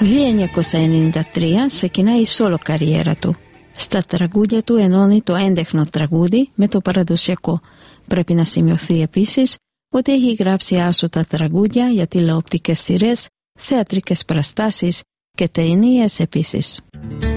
1993 ξεκινάει η solo καριέρα του. Στα τραγούδια του ενώνει το έντεχνο τραγούδι με το παραδοσιακό. Πρέπει να σημειωθεί επίσης ότι έχει γράψει άσωτα τραγούδια για τηλεοπτικές σειρές, θεατρικές παραστάσεις και ταινίες επίσης.